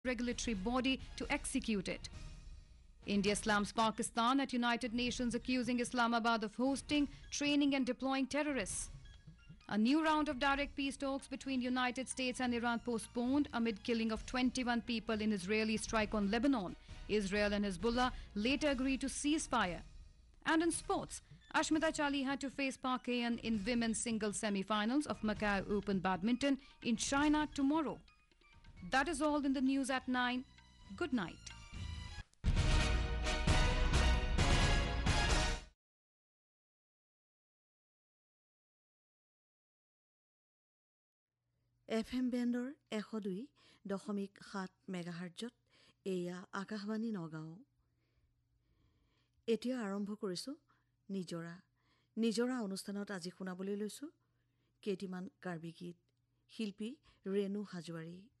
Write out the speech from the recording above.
regulatory body to execute it. India slams Pakistan at United Nations, accusing Islamabad of hosting, training and deploying terrorists. A new round of direct peace talks between United States and Iran postponed amid killing of 21 people in Israeli strike on Lebanon. Israel and Hezbollah later agreed to ceasefire. And in sports, Ashmita Chali had to face Park Hae-in in women's singles semi-finals of Macau Open Badminton in China tomorrow. That is all in the news at 9. Good night. FM বেণ্ডৰ 102.7 মেগাহাৰ্টজত এয়া আকাশবাণী নগাঁও। এতিয়া আৰম্ভ কৰিছোঁ নিজৰা অনুষ্ঠানত আজি শুনাবলৈ লৈছোঁ কেইটিমান কাৰ্বি গীত। শিল্পী ৰেণু হাজোৱাৰী।